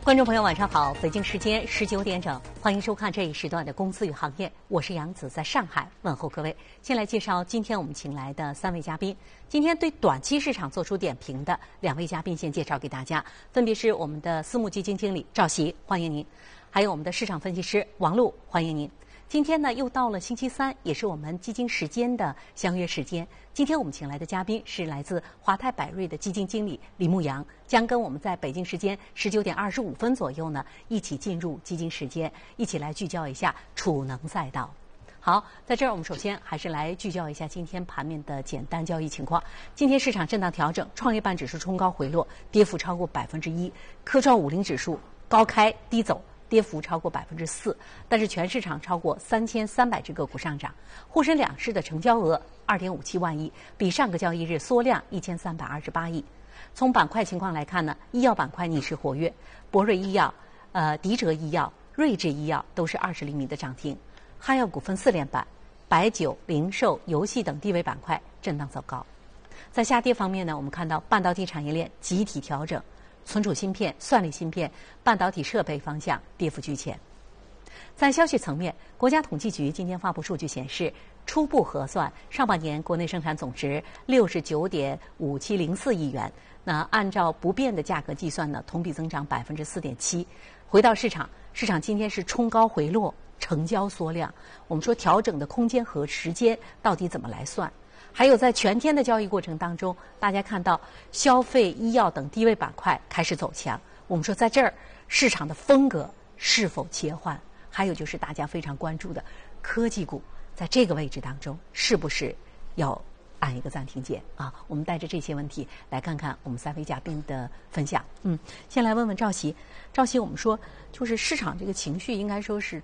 观众朋友，晚上好！北京时间19点整，欢迎收看这一时段的《公司与行业》，我是杨子，在上海问候各位。先来介绍今天我们请来的3位嘉宾。今天对短期市场做出点评的2位嘉宾，先介绍给大家，分别是我们的私募基金经理赵琦，欢迎您；还有我们的市场分析师王璐，欢迎您。今天呢，又到了星期三，也是我们基金时间的相约时间。今天我们请来的嘉宾是来自华泰柏瑞的基金经理李牧阳，将跟我们在北京时间19点25分左右呢，一起进入基金时间，一起来聚焦一下储能赛道。好，在这儿我们首先还是来聚焦一下今天盘面的简单交易情况。今天市场震荡调整，创业板指数冲高回落，跌幅超过1%，科创50指数高开低走，跌幅超过4%，但是全市场超过3300只个股上涨。沪深两市的成交额2.57万亿，比上个交易日缩量1328亿。从板块情况来看呢，医药板块逆势活跃，博瑞医药、迪哲医药、瑞智医药都是20厘米的涨停。哈药股份4连板，白酒、零售、游戏等低位板块震荡走高。在下跌方面呢，我们看到半导体产业链集体调整，存储芯片、算力芯片、半导体设备方向跌幅居前。在消息层面，国家统计局今天发布数据显示，初步核算上半年国内生产总值69.5704亿元。那按照不变的价格计算呢，同比增长4.7%。回到市场今天是冲高回落，成交缩量。我们说调整的空间和时间到底怎么来算？还有在全天的交易过程当中，大家看到消费、医药等低位板块开始走强。我们说在这儿市场的风格是否切换？还有就是大家非常关注的科技股，在这个位置当中是不是要按一个暂停键啊？我们带着这些问题来看看我们3位嘉宾的分享。先来问问赵琦。赵琦，我们说就是市场这个情绪应该说是